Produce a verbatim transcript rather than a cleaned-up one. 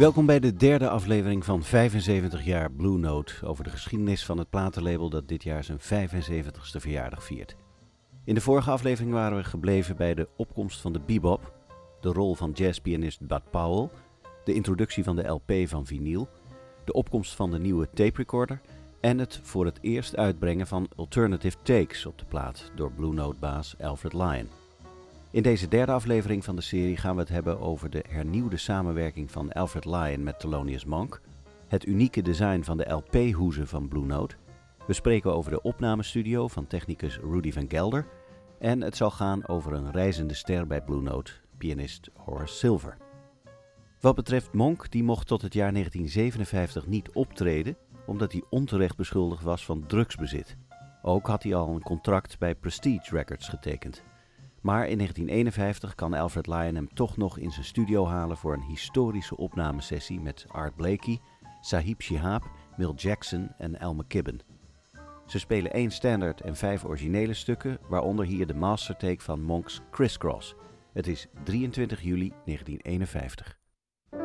Welkom bij de derde aflevering van vijfenzeventig jaar Blue Note over de geschiedenis van het platenlabel dat dit jaar zijn vijfenzeventigste verjaardag viert. In de vorige aflevering waren we gebleven bij de opkomst van de bebop, de rol van jazzpianist Bud Powell, de introductie van de L P van vinyl, de opkomst van de nieuwe tape recorder en het voor het eerst uitbrengen van alternative takes op de plaat door Blue Note baas Alfred Lion. In deze derde aflevering van de serie gaan we het hebben over de hernieuwde samenwerking van Alfred Lion met Thelonious Monk, het unieke design van de L P-hoezen van Blue Note, we spreken over de opnamestudio van technicus Rudy van Gelder en het zal gaan over een reizende ster bij Blue Note, pianist Horace Silver. Wat betreft Monk, die mocht tot het jaar negentien zevenenvijftig niet optreden omdat hij onterecht beschuldigd was van drugsbezit. Ook had hij al een contract bij Prestige Records getekend. Maar in negentien eenenvijftig kan Alfred Lion hem toch nog in zijn studio halen voor een historische opnamesessie met Art Blakey, Sahib Shihab, Milt Jackson en Al McKibben. Ze spelen één standaard en vijf originele stukken, waaronder hier de mastertake van Monk's Criss Cross. Het is drieëntwintig juli negentien eenenvijftig.